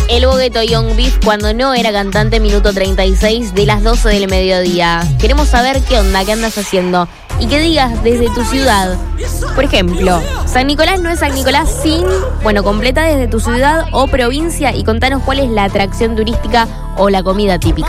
El Bogueto Young Beef cuando no era cantante, minuto 36 de las 12 del mediodía. Queremos saber qué onda, qué andas haciendo y que digas desde tu ciudad. Por ejemplo, San Nicolás no es San Nicolás sin, completa desde tu ciudad o provincia y contanos cuál es la atracción turística o la comida típica.